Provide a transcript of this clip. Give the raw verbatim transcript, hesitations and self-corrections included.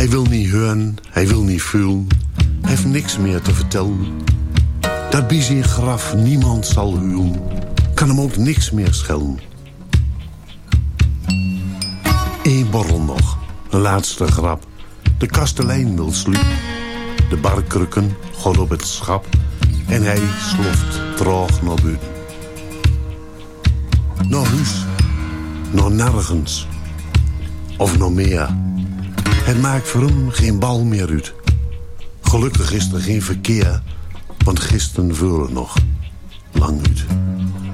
Hij wil niet horen, hij wil niet voelen. Hij heeft niks meer te vertellen. Dat bij zijn graf niemand zal huilen. Kan hem ook niks meer schellen. Eén borrel nog, een laatste grap. De kastelein wil sliep. De barkrukken god op het schap. En hij sloft traag naar buiten. Naar huis, naar nergens. Of nog meer. Het maakt voor hem geen bal meer uit. Gelukkig is er geen verkeer, want gisteren vuurde nog lang uit.